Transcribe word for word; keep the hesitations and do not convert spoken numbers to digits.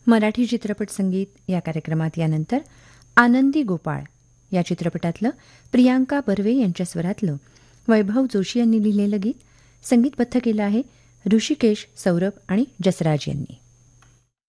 मराठी चित्रपट संगीत या कार्यक्रमात यानंतर आनंदी गोपाळ या चित्रपटातलं प्रियांका बर्वे यांच्या स्वरातलं वैभव जोशी यांनी लिहिलेलं गीत संगीतबद्ध केलं आहे ऋषिकेश सौरभ आणि जसराज यांनी.